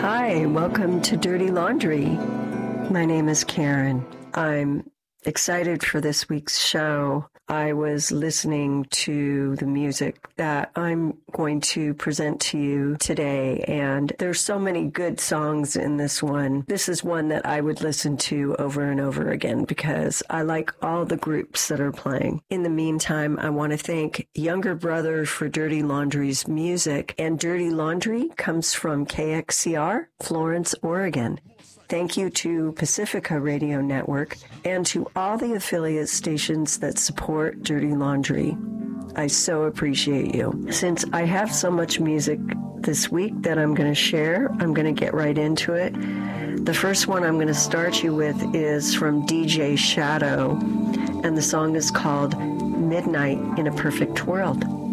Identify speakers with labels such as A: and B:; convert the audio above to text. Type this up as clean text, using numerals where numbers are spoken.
A: Hi, welcome to Dirty Laundry. My name is Karen. I'm excited for this week's show. I was listening to the music that I'm going to present to you today, and there's so many good songs in this one. This is one that I would listen to over and over again because I like all the groups that are playing. In the meantime, I want to thank Younger Brother for Dirty Laundry's music, and Dirty Laundry comes from KXCR, Florence, Oregon. Thank you to Pacifica Radio Network and to all the affiliate stations that support Dirty Laundry. I so appreciate you. Since I have so much music this week that I'm going to share, I'm going to get right into it. The first one I'm going to start you with is from DJ Shadow, and the song is called Midnight in a Perfect World.